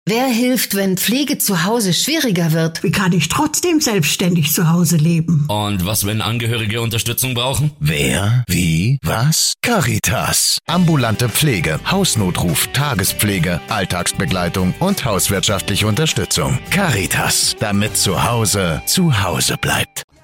Wer hilft, wenn Pflege zu Hause schwieriger wird? Wie kann ich trotzdem selbstständig zu Hause leben? Und was, wenn Angehörige Unterstützung brauchen? Wer? Wie? Was? Caritas. Ambulante Pflege, Hausnotruf, Tagespflege, Alltagsbegleitung und hauswirtschaftliche Unterstützung. Caritas, damit zu Hause bleibt.